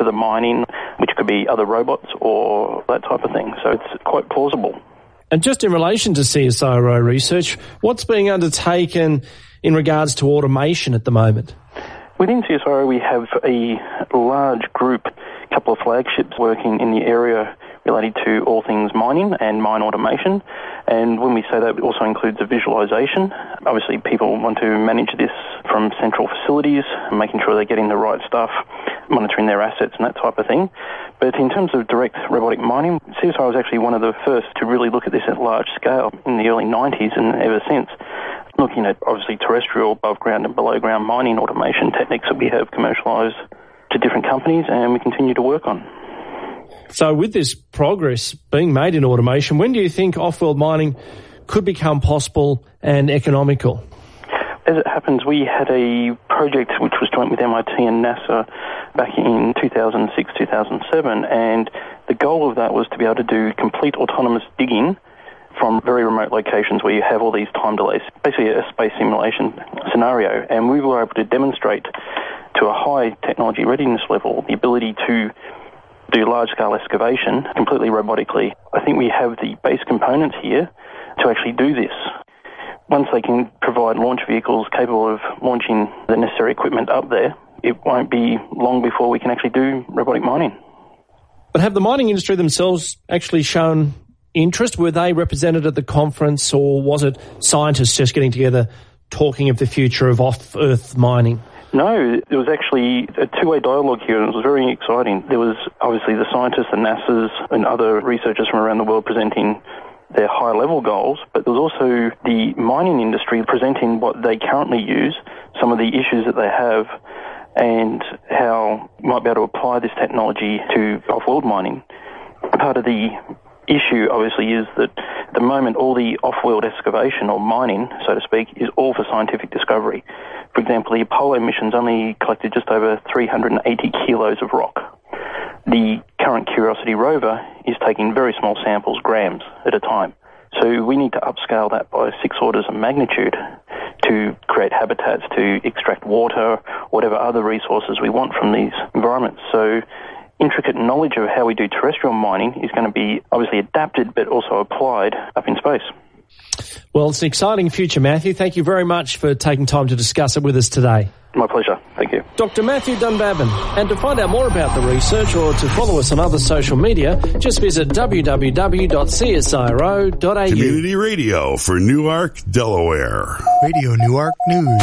the mining, which could be other robots or that type of thing. So it's quite plausible. And just in relation to CSIRO research, what's being undertaken in regards to automation at the moment? Within CSIRO, we have a large group, a couple of flagships working in the area related to all things mining and mine automation. And when we say that, it also includes a visualization. Obviously, people want to manage this from central facilities, making sure they're getting the right stuff, monitoring their assets and that type of thing. But in terms of direct robotic mining, CSIRO was actually one of the first to really look at this at large scale in the early 90s and ever since, looking at obviously terrestrial, above ground and below ground mining automation techniques that we have commercialised to different companies and we continue to work on. So with this progress being made in automation, when do you think off-world mining could become possible and economical? As it happens, we had a project which was joint with MIT and NASA back in 2006-2007, and the goal of that was to be able to do complete autonomous digging from very remote locations where you have all these time delays, basically a space simulation scenario. And we were able to demonstrate to a high technology readiness level the ability to do large-scale excavation completely robotically. I think we have the base components here to actually do this. Once they can provide launch vehicles capable of launching the necessary equipment up there, it won't be long before we can actually do robotic mining. But have the mining industry themselves actually shown interest? Were they represented at the conference, or was it scientists just getting together talking of the future of off-Earth mining? No, there was actually a two-way dialogue here, and it was very exciting. There was obviously the scientists, the NASA's, and other researchers from around the world presenting their high-level goals, but there was also the mining industry presenting what they currently use, some of the issues that they have, and how you might be able to apply this technology to off-world mining. Part of the issue, obviously, is that at the moment all the off-world excavation, or mining, so to speak, is all for scientific discovery. For example, the Apollo missions only collected just over 380 kilos of rock. The current Curiosity rover is taking very small samples, grams at a time. So we need to upscale that by 6 orders of magnitude to create habitats, to extract water, whatever other resources we want from these environments. So intricate knowledge of how we do terrestrial mining is going to be obviously adapted but also applied up in space. Well, it's an exciting future, Matthew. Thank you very much for taking time to discuss it with us today. My pleasure. Thank you. Dr. Matthew Dunbabin. And to find out more about the research or to follow us on other social media, just visit www.csiro.au. Community Radio for Newark, Delaware. Radio Newark News.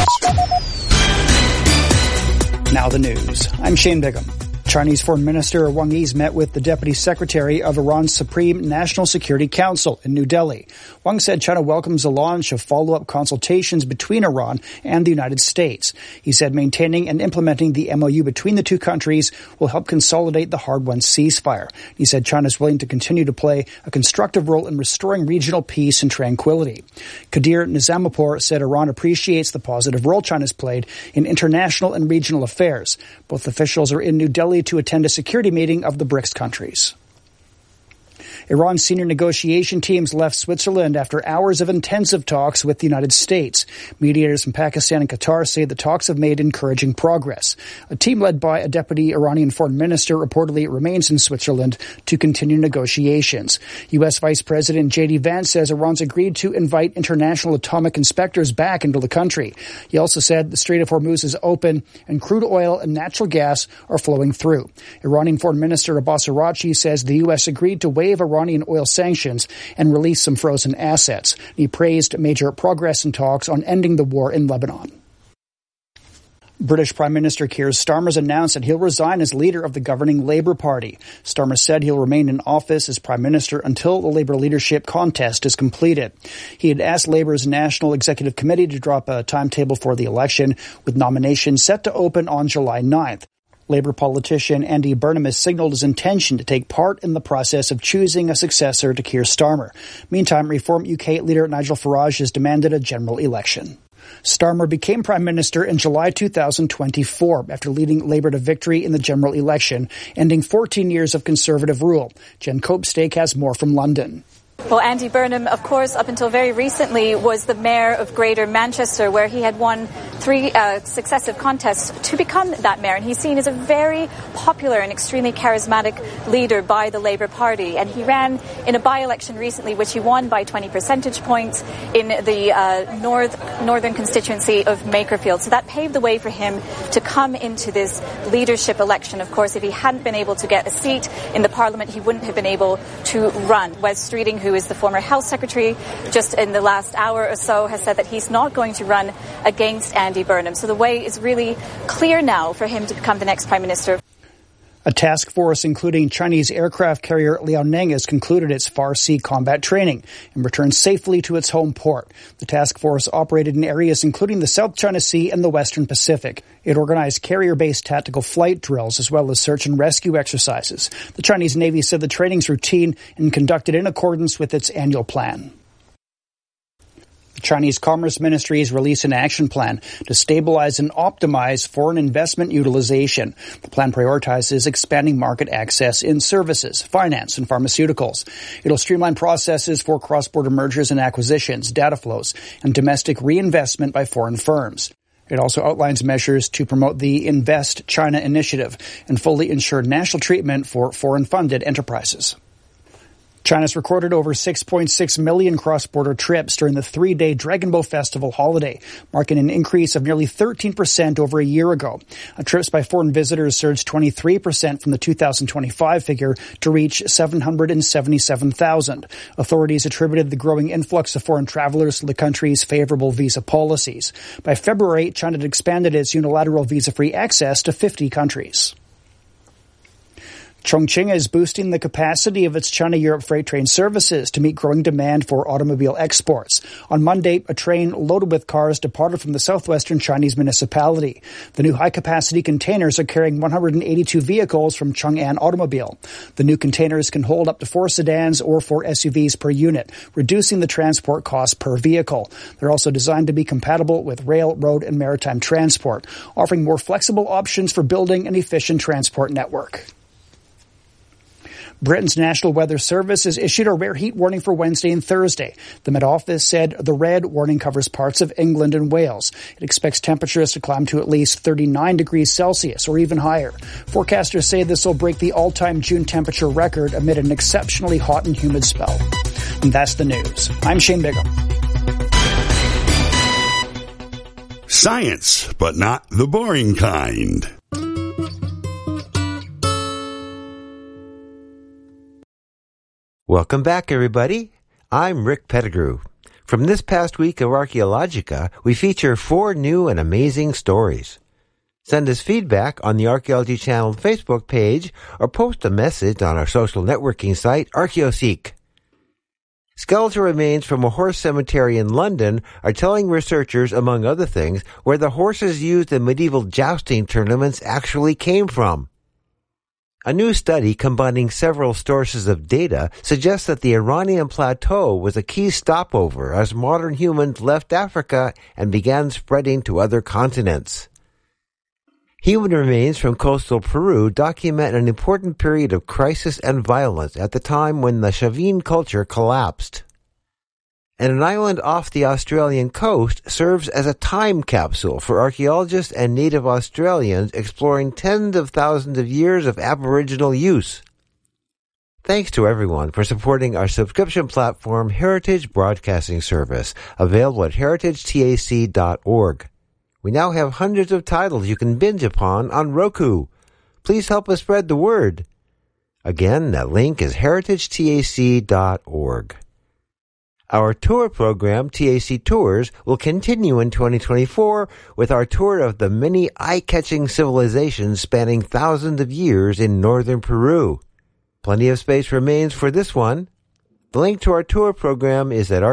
Now the news. I'm Shane Bigham. Chinese Foreign Minister Wang Yi met with the Deputy Secretary of Iran's Supreme National Security Council in New Delhi. Wang said China welcomes the launch of follow-up consultations between Iran and the United States. He said maintaining and implementing the MOU between the two countries will help consolidate the hard-won ceasefire. He said China is willing to continue to play a constructive role in restoring regional peace and tranquility. Qadir Nizampour said Iran appreciates the positive role China's played in international and regional affairs. Both officials are in New Delhi to attend a security meeting of the BRICS countries. Iran's senior negotiation teams left Switzerland after hours of intensive talks with the United States. Mediators from Pakistan and Qatar say the talks have made encouraging progress. A team led by a deputy Iranian foreign minister reportedly remains in Switzerland to continue negotiations. U.S. Vice President J.D. Vance says Iran's agreed to invite international atomic inspectors back into the country. He also said the Strait of Hormuz is open and crude oil and natural gas are flowing through. Iranian Foreign Minister Abbas Araghchi says the U.S. agreed to waive Iranian oil sanctions and release some frozen assets. He praised major progress in talks on ending the war in Lebanon. British Prime Minister Keir Starmer announced that he'll resign as leader of the governing Labour Party. Starmer said he'll remain in office as Prime Minister until the Labour leadership contest is completed. He had asked Labour's National Executive Committee to drop a timetable for the election, with nominations set to open on July 9th. Labour politician Andy Burnham has signalled his intention to take part in the process of choosing a successor to Keir Starmer. Meantime, Reform UK leader Nigel Farage has demanded a general election. Starmer became Prime Minister in July 2024 after leading Labour to victory in the general election, ending 14 years of Conservative rule. Jen Copestake has more from London. Well, Andy Burnham, of course, up until very recently was the mayor of Greater Manchester, where he had won 3 successive contests to become that mayor. And he's seen as a very popular and extremely charismatic leader by the Labour Party. And he ran in a by-election recently, which he won by 20 percentage points in the northern constituency of Makerfield. So that paved the way for him to come into this leadership election. Of course, if he hadn't been able to get a seat in the Parliament, he wouldn't have been able to run. Wes Streeting, who is the former Health Secretary, just in the last hour or so has said that he's not going to run against Andy Burnham. So the way is really clear now for him to become the next Prime Minister. A task force including Chinese aircraft carrier Liaoning has concluded its Far Sea combat training and returned safely to its home port. The task force operated in areas including the South China Sea and the Western Pacific. It organized carrier-based tactical flight drills as well as search and rescue exercises. The Chinese Navy said the training's routine and conducted in accordance with its annual plan. The Chinese Commerce Ministry has released an action plan to stabilize and optimize foreign investment utilization. The plan prioritizes expanding market access in services, finance, and pharmaceuticals. It'll streamline processes for cross-border mergers and acquisitions, data flows, and domestic reinvestment by foreign firms. It also outlines measures to promote the Invest China initiative and fully ensure national treatment for foreign-funded enterprises. China's recorded over 6.6 million cross-border trips during the 3-day Dragon Boat Festival holiday, marking an increase of nearly 13% over a year ago. Trips by foreign visitors surged 23% from the 2025 figure to reach 777,000. Authorities attributed the growing influx of foreign travelers to the country's favorable visa policies. By February, China had expanded its unilateral visa-free access to 50 countries. Chongqing is boosting the capacity of its China-Europe freight train services to meet growing demand for automobile exports. On Monday, a train loaded with cars departed from the southwestern Chinese municipality. The new high-capacity containers are carrying 182 vehicles from Chang'an Automobile. The new containers can hold up to 4 sedans or 4 SUVs per unit, reducing the transport cost per vehicle. They're also designed to be compatible with rail, road, and maritime transport, offering more flexible options for building an efficient transport network. Britain's National Weather Service has issued a rare heat warning for Wednesday and Thursday. The Met Office said the red warning covers parts of England and Wales. It expects temperatures to climb to at least 39 degrees Celsius or even higher. Forecasters say this will break the all-time June temperature record amid an exceptionally hot and humid spell. And that's the news. I'm Shane Bigham. Science, but not the boring kind. Welcome back, everybody. I'm Rick Pettigrew. From this past week of Archaeologica, we feature 4 new and amazing stories. Send us feedback on the Archaeology Channel Facebook page or post a message on our social networking site, Archaeoseek. Skeletal remains from a horse cemetery in London are telling researchers, among other things, where the horses used in medieval jousting tournaments actually came from. A new study combining several sources of data suggests that the Iranian plateau was a key stopover as modern humans left Africa and began spreading to other continents. Human remains from coastal Peru document an important period of crisis and violence at the time when the Chavin culture collapsed. And an island off the Australian coast serves as a time capsule for archaeologists and native Australians exploring tens of thousands of years of Aboriginal use. Thanks to everyone for supporting our subscription platform, Heritage Broadcasting Service, available at heritagetac.org. We now have hundreds of titles you can binge upon on Roku. Please help us spread the word. Again, that link is heritagetac.org. Our tour program, TAC Tours, will continue in 2024 with our tour of the many eye-catching civilizations spanning thousands of years in northern Peru. Plenty of space remains for this one. The link to our tour program is at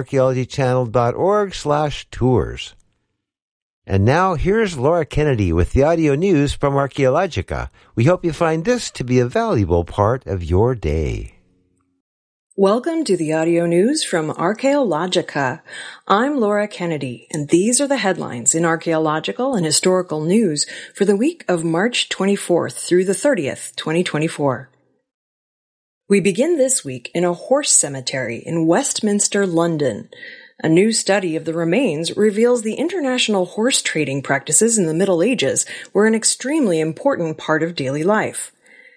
archaeologychannel.org/tours. And now, here's Laura Kennedy with the audio news from Archaeologica. We hope you find this to be a valuable part of your day. Welcome to the audio news from Archaeologica. I'm Laura Kennedy, and these are the headlines in archaeological and historical news for the week of March 24th through the 30th, 2024. We begin this week in a horse cemetery in Westminster, London. A new study of the remains reveals the international horse trading practices in the Middle Ages were an extremely important part of daily life.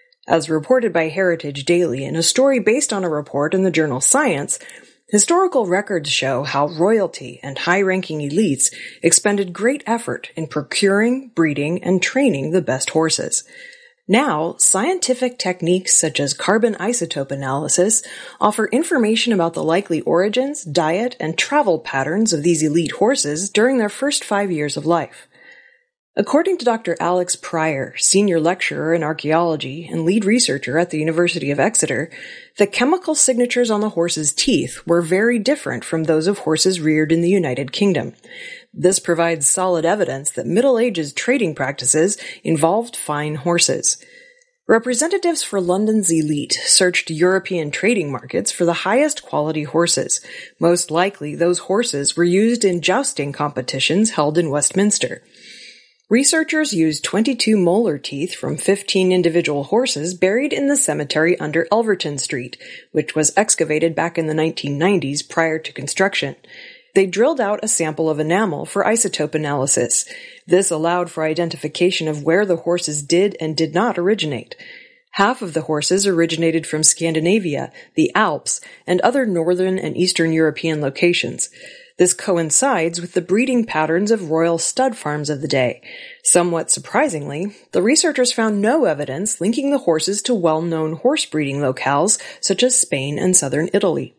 As reported by Heritage Daily in a story based on a report in the journal Science, historical records show how royalty and high-ranking elites expended great effort in procuring, breeding, and training the best horses. Now, scientific techniques such as carbon isotope analysis offer information about the likely origins, diet, and travel patterns of these elite horses during their first 5 years of life. According to Dr. Alex Pryor, senior lecturer in archaeology and lead researcher at the University of Exeter, the chemical signatures on the horses' teeth were very different from those of horses reared in the United Kingdom. This provides solid evidence that Middle Ages trading practices involved fine horses. Representatives for London's elite searched European trading markets for the highest quality horses. Most likely, those horses were used in jousting competitions held in Westminster. Researchers used 22 molar teeth from 15 individual horses buried in the cemetery under Elverton Street, which was excavated back in the 1990s prior to construction. They drilled out a sample of enamel for isotope analysis. This allowed for identification of where the horses did and did not originate. Half of the horses originated from Scandinavia, the Alps, and other northern and eastern European locations. This coincides with the breeding patterns of royal stud farms of the day. Somewhat surprisingly, the researchers found no evidence linking the horses to well-known horse breeding locales such as Spain and southern Italy.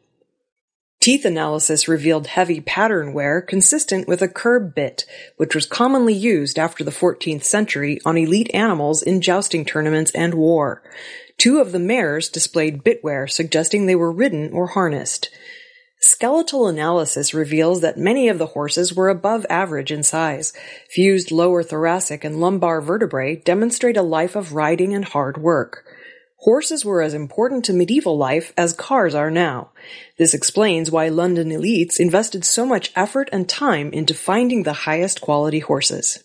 Teeth analysis revealed heavy pattern wear consistent with a curb bit, which was commonly used after the 14th century on elite animals in jousting tournaments and war. 2 of the mares displayed bit wear, suggesting they were ridden or harnessed. Skeletal analysis reveals that many of the horses were above average in size. Fused lower thoracic and lumbar vertebrae demonstrate a life of riding and hard work. Horses were as important to medieval life as cars are now. This explains why London elites invested so much effort and time into finding the highest quality horses.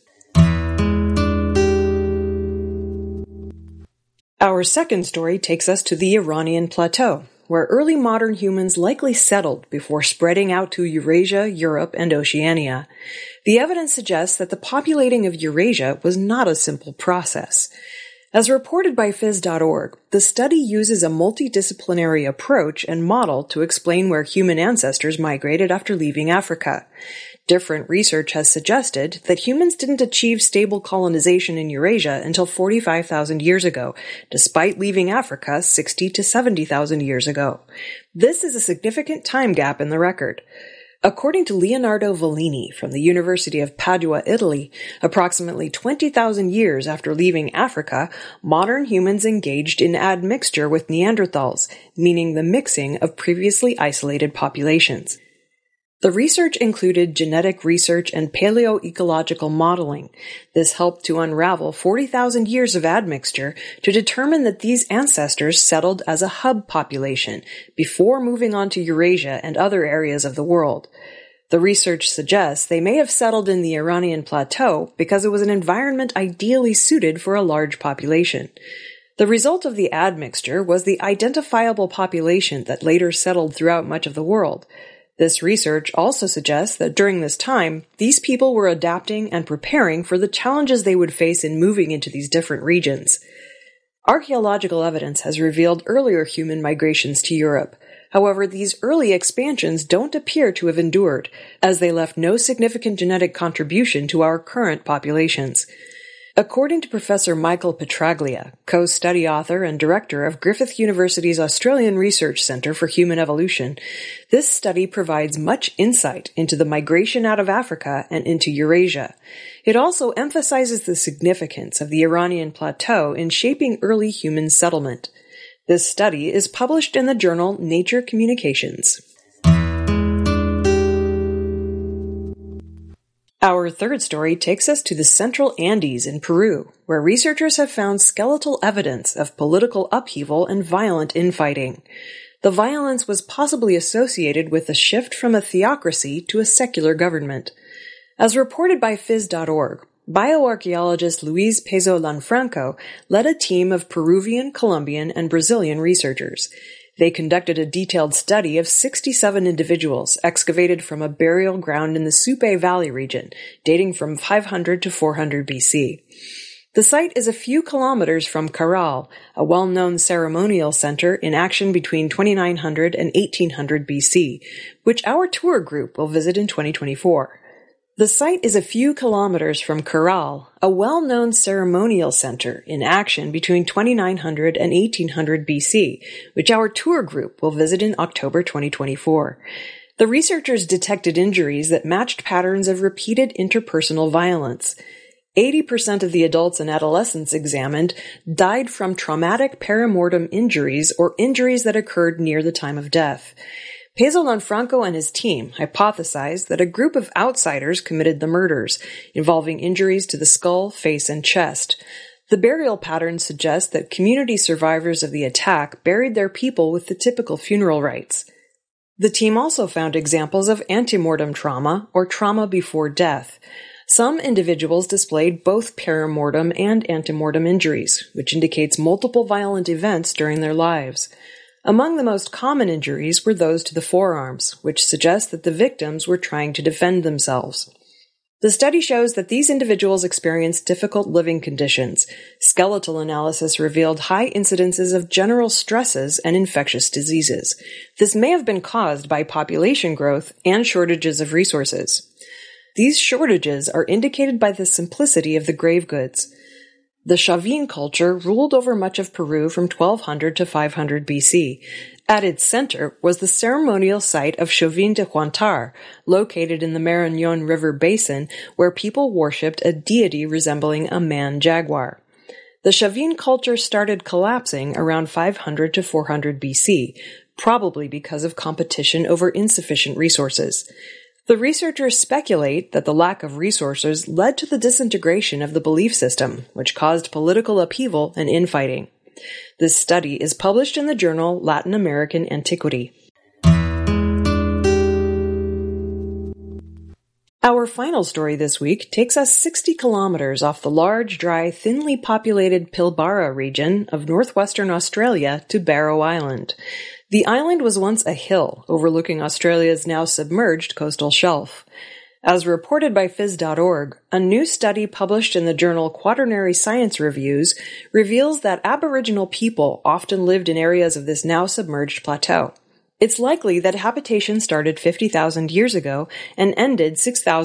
Our second story takes us to the Iranian Plateau, where early modern humans likely settled before spreading out to Eurasia, Europe, and Oceania. The evidence suggests that the populating of Eurasia was not a simple process. As reported by Phys.org, the study uses a multidisciplinary approach and model to explain where human ancestors migrated after leaving Africa. Different research has suggested that humans didn't achieve stable colonization in Eurasia until 45,000 years ago, despite leaving Africa 60 to 70,000 years ago. This is a significant time gap in the record. According to Leonardo Vallini from the University of Padua, Italy, approximately 20,000 years after leaving Africa, modern humans engaged in admixture with Neanderthals, meaning the mixing of previously isolated populations. The research included genetic research and paleoecological modeling. This helped to unravel 40,000 years of admixture to determine that these ancestors settled as a hub population before moving on to Eurasia and other areas of the world. The research suggests they may have settled in the Iranian plateau because it was an environment ideally suited for a large population. The result of the admixture was the identifiable population that later settled throughout much of the world. This research also suggests that during this time, these people were adapting and preparing for the challenges they would face in moving into these different regions. Archaeological evidence has revealed earlier human migrations to Europe. However, these early expansions don't appear to have endured, as they left no significant genetic contribution to our current populations. According to Professor Michael Petraglia, co-study author and director of Griffith University's Australian Research Centre for Human Evolution, this study provides much insight into the migration out of Africa and into Eurasia. It also emphasizes the significance of the Iranian plateau in shaping early human settlement. This study is published in the journal Nature Communications. Our third story takes us to the Central Andes in Peru, where researchers have found skeletal evidence of political upheaval and violent infighting. The violence was possibly associated with the shift from a theocracy to a secular government. As reported by Phys.org, bioarchaeologist Luis Pezo Lanfranco led a team of Peruvian, Colombian, and Brazilian researchers. They conducted a detailed study of 67 individuals excavated from a burial ground in the Supe Valley region, dating from 500 to 400 BC. The site is a few kilometers from Caral, a well-known ceremonial center in action between 2900 and 1800 BC, which our tour group will visit in 2024. The site is a few kilometers from Caral, a well-known ceremonial center in action between 2900 and 1800 BC, which our tour group will visit in October 2024. The researchers detected injuries that matched patterns of repeated interpersonal violence. 80% of the adults and adolescents examined died from traumatic perimortem injuries or injuries that occurred near the time of death. Pezo Lanfranco and his team hypothesized that a group of outsiders committed the murders, involving injuries to the skull, face, and chest. The burial pattern suggests that community survivors of the attack buried their people with the typical funeral rites. The team also found examples of antemortem trauma, or trauma before death. Some individuals displayed both perimortem and antemortem injuries, which indicates multiple violent events during their lives. Among the most common injuries were those to the forearms, which suggests that the victims were trying to defend themselves. The study shows that these individuals experienced difficult living conditions. Skeletal analysis revealed high incidences of general stresses and infectious diseases. This may have been caused by population growth and shortages of resources. These shortages are indicated by the simplicity of the grave goods. The Chavin culture ruled over much of Peru from 1200 to 500 BC. At its center was the ceremonial site of Chavin de Huantar, located in the Marañón River basin, where people worshipped a deity resembling a man-jaguar. The Chavin culture started collapsing around 500 to 400 BC, probably because of competition over insufficient resources. The researchers speculate that the lack of resources led to the disintegration of the belief system, which caused political upheaval and infighting. This study is published in the journal Latin American Antiquity. Our final story this week takes us 60 kilometers off the large, dry, thinly populated Pilbara region of northwestern Australia to Barrow Island. The island was once a hill overlooking Australia's now submerged coastal shelf. As reported by Phys.org, a new study published in the journal Quaternary Science Reviews reveals that Aboriginal people often lived in areas of this now submerged plateau. It's likely that habitation started 50,000 years ago and ended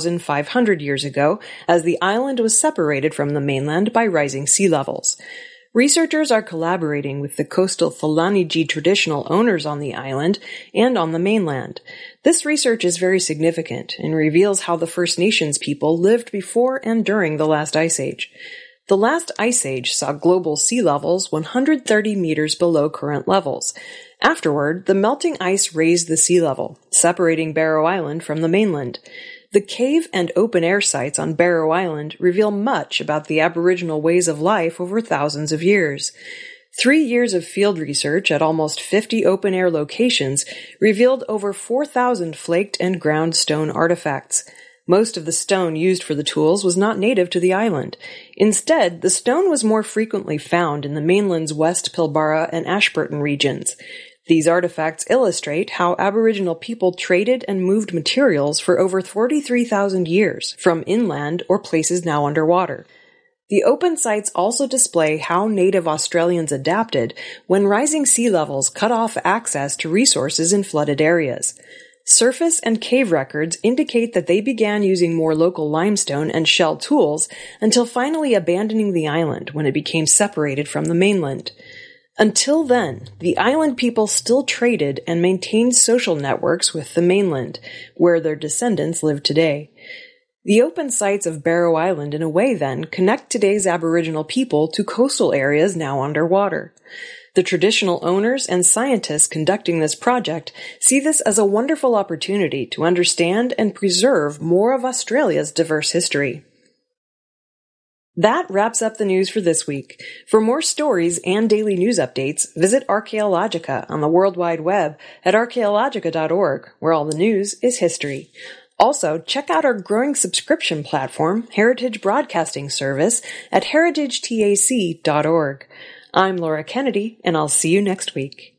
6,500 years ago as the island was separated from the mainland by rising sea levels. Researchers are collaborating with the coastal Thalaniji traditional owners on the island and on the mainland. This research is very significant and reveals how the First Nations people lived before and during the last ice age. The last ice age saw global sea levels 130 meters below current levels. Afterward, the melting ice raised the sea level, separating Barrow Island from the mainland. The cave and open-air sites on Barrow Island reveal much about the Aboriginal ways of life over thousands of years. 3 years of field research at almost 50 open-air locations revealed over 4,000 flaked and ground stone artifacts. Most of the stone used for the tools was not native to the island. Instead, the stone was more frequently found in the mainland's West Pilbara and Ashburton regions. These artifacts illustrate how Aboriginal people traded and moved materials for over 43,000 years from inland or places now underwater. The open sites also display how native Australians adapted when rising sea levels cut off access to resources in flooded areas. Surface and cave records indicate that they began using more local limestone and shell tools until finally abandoning the island when it became separated from the mainland. Until then, the island people still traded and maintained social networks with the mainland, where their descendants live today. The open sites of Barrow Island, in a way, then, connect today's Aboriginal people to coastal areas now underwater. The traditional owners and scientists conducting this project see this as a wonderful opportunity to understand and preserve more of Australia's diverse history. That wraps up the news for this week. For more stories and daily news updates, visit Archaeologica on the World Wide Web at archaeologica.org, where all the news is history. Also, check out our growing subscription platform, Heritage Broadcasting Service, at heritagetac.org. I'm Laura Kennedy, and I'll see you next week.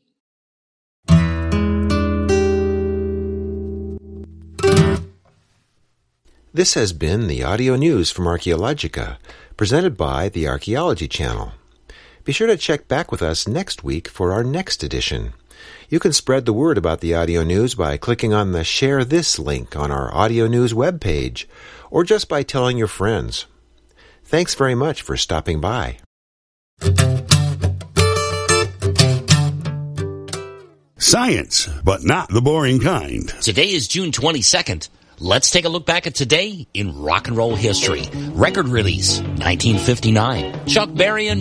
This has been the audio news from Archaeologica, presented by the Archaeology Channel. Be sure to check back with us next week for our next edition. You can spread the word about the audio news by clicking on the Share This link on our audio news webpage, or just by telling your friends. Thanks very much for stopping by. Science, but not the boring kind. Today is June 22nd. Let's take a look back at today in rock and roll history. Record release, 1959. Chuck Berry and